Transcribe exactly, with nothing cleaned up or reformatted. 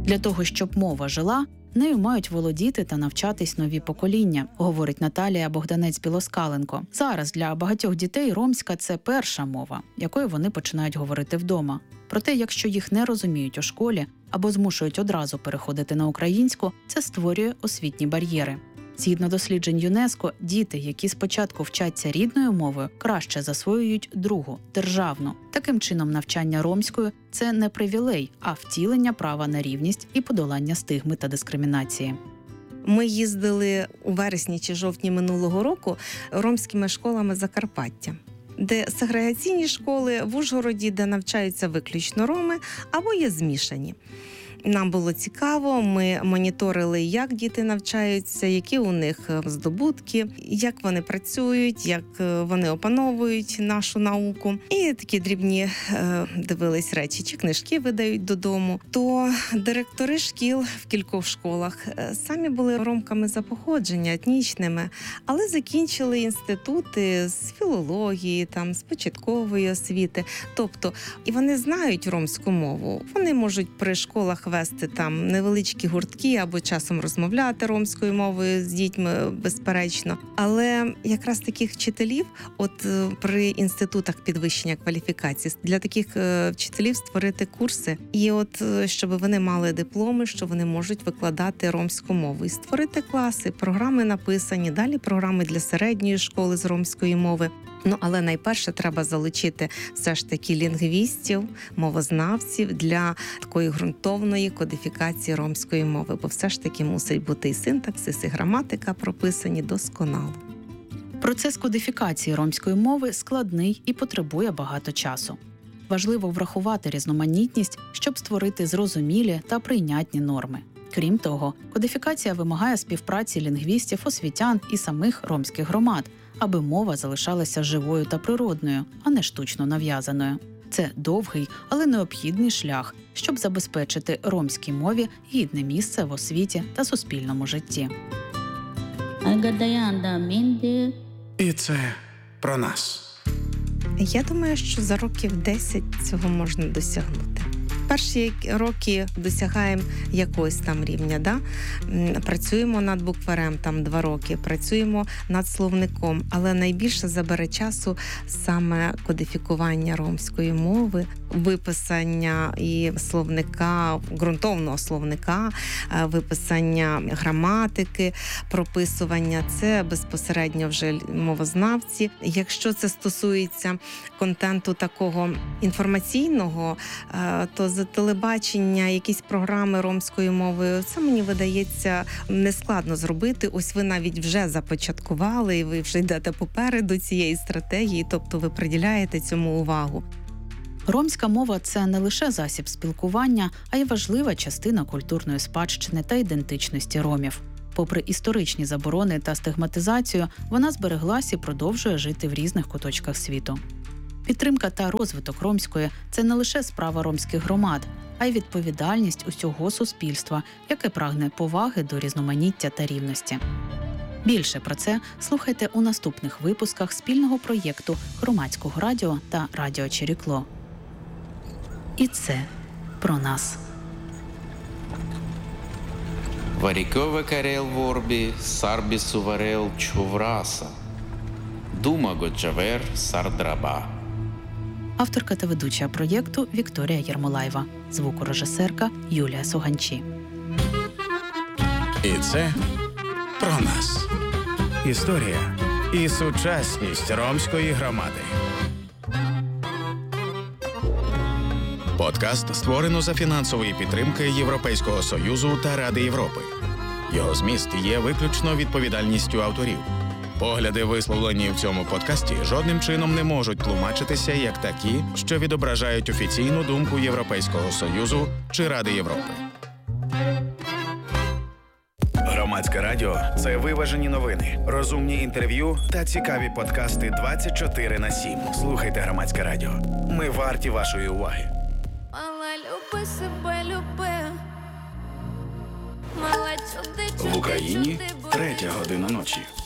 Для того, щоб мова жила, нею мають володіти та навчатись нові покоління, говорить Наталія Богданець-Білоскаленко. Зараз для багатьох дітей ромська – це перша мова, якою вони починають говорити вдома. Проте, якщо їх не розуміють у школі або змушують одразу переходити на українську, це створює освітні бар'єри. Згідно досліджень ЮНЕСКО, діти, які спочатку вчаться рідною мовою, краще засвоюють другу – державну. Таким чином, навчання ромською – це не привілей, а втілення права на рівність і подолання стигми та дискримінації. Ми їздили у вересні чи жовтні минулого року ромськими школами Закарпаття, де сегрегаційні школи в Ужгороді, де навчаються виключно роми, або є змішані. Нам було цікаво, ми моніторили, як діти навчаються, які у них здобутки, як вони працюють, як вони опановують нашу науку. І такі дрібні е, дивились речі, чи книжки видають додому. То директори шкіл в кількох школах самі були ромками за походження, етнічними, але закінчили інститути з філології, там, з початкової освіти. Тобто, і вони знають ромську мову, вони можуть при школах вести там невеличкі гуртки або часом розмовляти ромською мовою з дітьми, безперечно. Але якраз таких вчителів, от при інститутах підвищення кваліфікації, для таких вчителів створити курси. І от, щоб вони мали дипломи, що вони можуть викладати ромську мову. І створити класи, програми написані, далі програми для середньої школи з ромської мови. Ну, але найперше треба залучити все ж таки лінгвістів, мовознавців для такої ґрунтовної кодифікації ромської мови, бо все ж таки мусить бути і синтаксис, і граматика прописані досконало. Процес кодифікації ромської мови складний і потребує багато часу. Важливо врахувати різноманітність, щоб створити зрозумілі та прийнятні норми. Крім того, кодифікація вимагає співпраці лінгвістів, освітян і самих ромських громад, аби мова залишалася живою та природною, а не штучно нав'язаною. Це довгий, але необхідний шлях, щоб забезпечити ромській мові гідне місце в освіті та суспільному житті. І це про нас. Я думаю, що за років десять цього можна досягнути. Перші роки досягаємо якогось там рівня, да? Працюємо над букварем там два роки, працюємо над словником, але найбільше забере часу саме кодифікування ромської мови, виписання і словника, ґрунтовного словника, виписання граматики, прописування. Це безпосередньо вже мовознавці. Якщо це стосується контенту такого інформаційного, то за телебачення, якісь програми ромською мовою, це, мені видається, нескладно зробити. Ось ви навіть вже започаткували, і ви вже йдете попереду цієї стратегії, тобто ви приділяєте цьому увагу. Ромська мова – це не лише засіб спілкування, а й важлива частина культурної спадщини та ідентичності ромів. Попри історичні заборони та стигматизацію, вона збереглась і продовжує жити в різних куточках світу. Підтримка та розвиток ромської – це не лише справа ромських громад, а й відповідальність усього суспільства, яке прагне поваги до різноманіття та рівності. Більше про це слухайте у наступних випусках спільного проєкту Громадського радіо та Радіо Чирікло. І це про нас. Варікове карел ворбі, сарбі суварел чувраса, дума годжавер сардраба. Авторка та ведуча проєкту Вікторія Єрмолаєва. Звукорежисерка Юлія Суганчі. І це про нас. Історія і сучасність ромської громади. Подкаст створено за фінансової підтримки Європейського Союзу та Ради Європи. Його зміст є виключно відповідальністю авторів. Погляди, висловлені в цьому подкасті, жодним чином не можуть тлумачитися як такі, що відображають офіційну думку Європейського Союзу чи Ради Європи. Громадське радіо – це виважені новини, розумні інтерв'ю та цікаві подкасти двадцять чотири на сім. Слухайте Громадське радіо. Ми варті вашої уваги. Мала, люби себе, люби. Мала, чуди, чуди, В Україні чуди, третя година ночі.